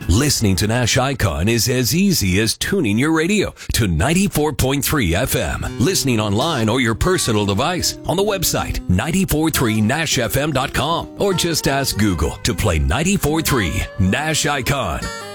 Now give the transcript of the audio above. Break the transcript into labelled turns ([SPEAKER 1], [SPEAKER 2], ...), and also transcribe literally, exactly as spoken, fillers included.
[SPEAKER 1] Listening to Nash Icon is as easy as tuning your radio to ninety-four point three F M. Listening online or your personal device on the website nine four three nash f m dot com, or just ask Google to play ninety-four point three Nash Icon.